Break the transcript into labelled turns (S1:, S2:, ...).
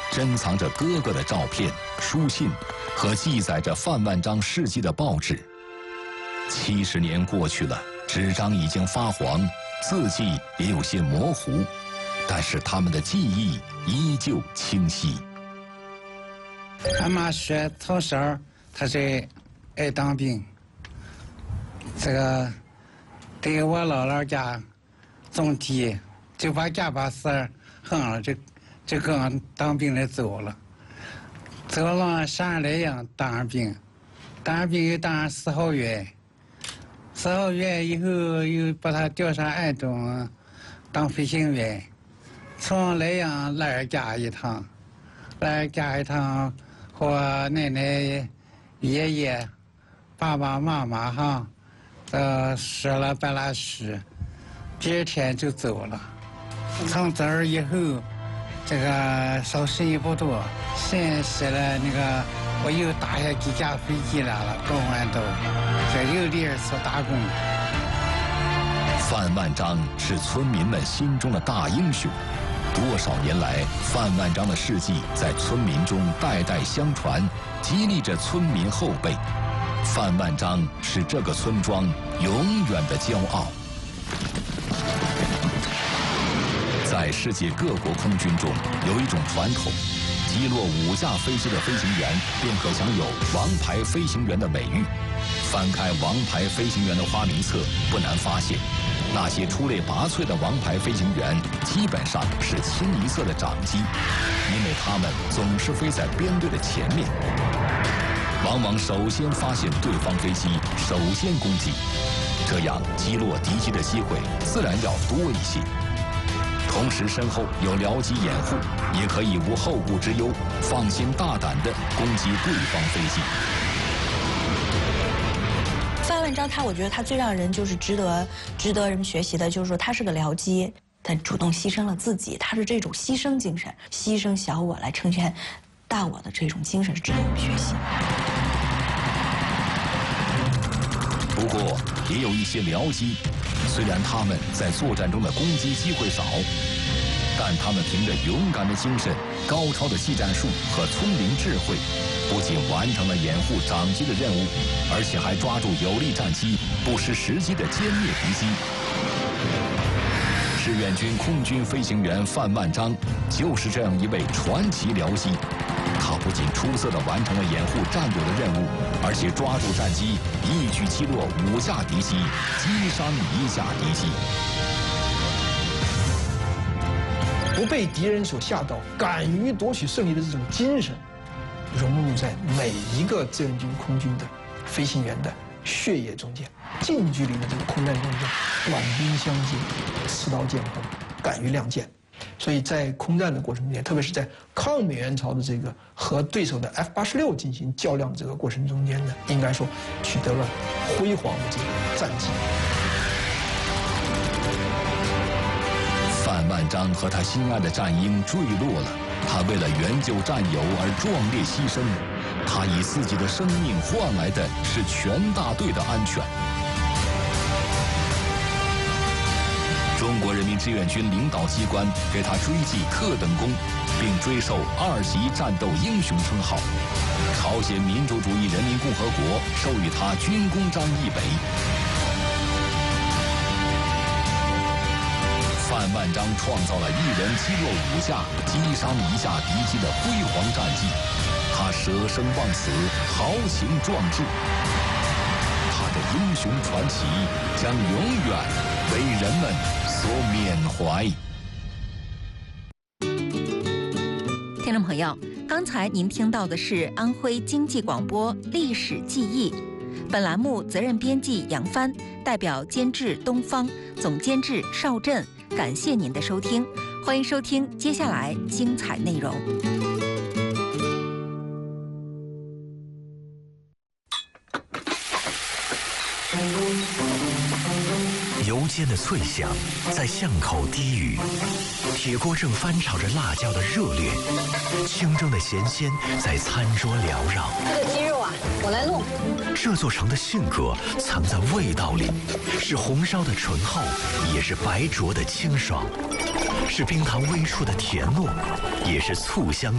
S1: 珍藏着哥哥的照片、书信和记载着范万章事迹的报纸。70年过去了，纸张已经发黄，字迹也有些模糊，但是他们的记忆依旧清晰。
S2: 俺妈说从小她是爱当兵，这个对我姥姥家种地，就把家把事横了，就跟俺当兵的走了，走了3来阳当上兵，当上兵又当上4号员，4号员以后又把他调上安东当飞行员，从莱阳来俺家一趟，和奶奶、爷爷、爸爸妈妈哈，说了办了事，第2天就走了。从这儿以后，这个收生意不多，先写了那个，我又打下几架飞机来了，高安都，这又第2次打工。
S1: 范万章是村民们心中的大英雄。多少年来，范万章的事迹在村民中代代相传，激励着村民后辈。范万章是这个村庄永远的骄傲。在世界各国空军中，有一种传统，击落5架飞机的飞行员便可享有王牌飞行员的美誉。翻开王牌飞行员的花名册，不难发现，那些出类拔萃的王牌飞行员基本上是清一色的长机，因为他们总是飞在编队的前面，往往首先发现对方飞机，首先攻击，这样击落敌机的机会自然要多一些。同时身后有僚机掩护，也可以无后顾之忧，放心大胆地攻击对方飞机。
S3: 范万章我觉得他最让人就是值得人们学习的，就是说他是个僚机，他主动牺牲了自己，他是这种牺牲精神，牺牲小我来成全大我的这种精神是值得我们学习。
S1: 不过也有一些僚机，虽然他们在作战中的攻击机会少，但他们凭着勇敢的精神、高超的技战术和聪明智慧，不仅完成了掩护长机的任务，而且还抓住有利战机，不失时机的歼灭敌机。志愿军空军飞行员范万章就是这样一位传奇僚机。他不仅出色地完成了掩护战友的任务，而且抓住战机，一举击落5架敌机，击伤1架敌机。
S4: 不被敌人所吓倒，敢于夺取胜利的这种精神，融入在每一个志愿军空军的飞行员的血液中间。近距离的这个空战中间，短兵相接，刺刀见红，敢于亮剑。所以在空战的过程中间，特别是在抗美援朝的这个和对手的 F-86进行较量的这个过程中间呢，应该说取得了辉煌的这个战绩。
S1: 范万章和他心爱的战鹰坠落了，他为了援救战友而壮烈牺牲，他以自己的生命换来的是全大队的安全。中国人民志愿军领导机关给他追记特等功，并追授2级战斗英雄称号。朝鲜民主主义人民共和国授予他军功章1枚。范万章创造了一人击落5架、击伤1架敌机的辉煌战绩，他舍生忘死，豪情壮志。他的英雄传奇将永远为人们所缅怀。
S5: 听众朋友，刚才您听到的是安徽经济广播历史记忆，本栏目责任编辑杨帆，代表监制东方，总监制邵震，感谢您的收听，欢迎收听接下来精彩内容。
S6: 油煎的脆响在巷口低语，铁锅正翻炒着辣椒的热烈，清蒸的咸鲜在餐桌缭绕。
S7: 这个鸡肉啊，我来弄。
S6: 这座城的性格藏在味道里，是红烧的醇厚，也是白灼的清爽，是冰糖微出的甜糯，也是醋香